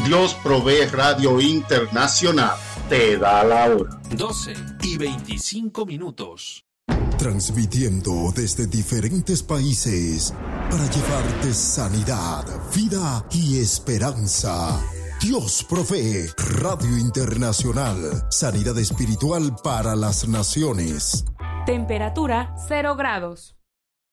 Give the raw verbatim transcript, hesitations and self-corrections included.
Dios Provee Radio Internacional te da la hora. doce y veinticinco minutos. Transmitiendo desde diferentes países para llevarte sanidad, vida y esperanza. Dios Provee Radio Internacional. Sanidad espiritual para las naciones. Temperatura cero grados.